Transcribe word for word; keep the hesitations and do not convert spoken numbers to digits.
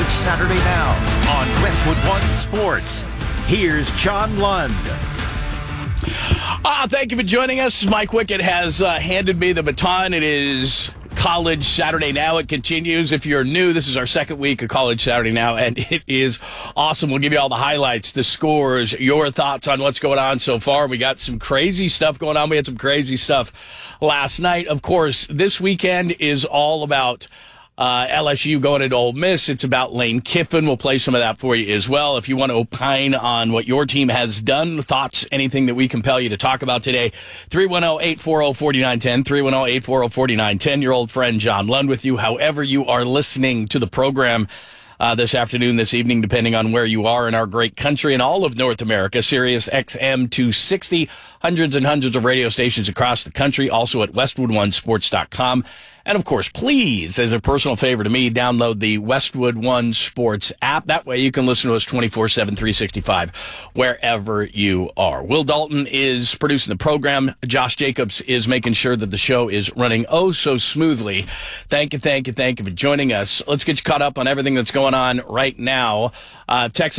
Saturday Now on Westwood One Sports. Here's John Lund. Ah, thank you for joining us. Mike Wickett has uh, handed me the baton. It is College Saturday Now. It continues. If you're new, this is our second week of College Saturday Now, and it is awesome. We'll give you all the highlights, the scores, your thoughts on what's going on so far. We got some crazy stuff going on. We had some crazy stuff last night. Of course, this weekend is all about Uh, L S U going into Ole Miss. It's about Lane Kiffin. We'll play some of that for you as well. If you want to opine on what your team has done, thoughts, anything that we compel you to talk about today, three one zero, eight four zero, four nine one zero, three one zero, eight four zero, four nine one zero. Your old friend John Lund with you, however you are listening to the program uh, this afternoon, this evening, depending on where you are in our great country and all of North America. Sirius X M two sixty, hundreds and hundreds of radio stations across the country, also at westwood one sports dot com. And, of course, please, as a personal favor to me, download the Westwood One Sports app. That way you can listen to us twenty-four seven, three sixty-five, wherever you are. Will Dalton is producing the program. Josh Jacobs is making sure that the show is running oh so smoothly. Thank you, thank you, thank you for joining us. Let's get you caught up on everything that's going on right now. Uh, Texas